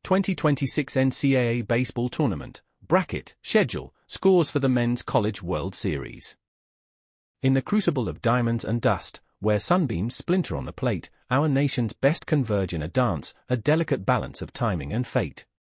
2026 NCAA Baseball Tournament, Bracket, Schedule, Scores for the Men's College World Series. In the crucible of diamonds and dust, where sunbeams splinter on the plate, our nation's best converge in a dance, a delicate balance of timing and fate.